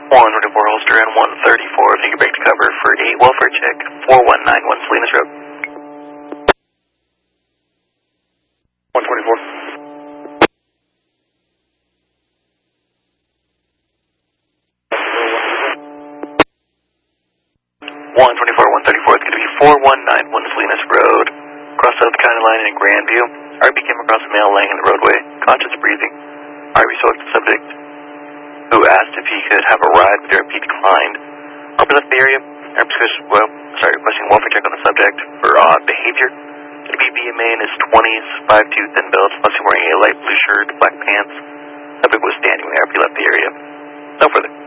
124 holster and 134, take a break to cover for a welfare check, 4191 Salinas Road. 124. 124, 134, it's going to be 4191 Salinas Road. Cross South County Line in Grandview. RB came across a male laying in the roadway, conscious breathing. RB spoke to the subject, who asked if he could have a ride, but RB declined. RB left the area. RB requesting welfare check on the subject for odd behavior. The BMA in his 20s, 5'2", thin build, plus wearing a light blue shirt, black pants. Subject was standing when RB left the area. No further.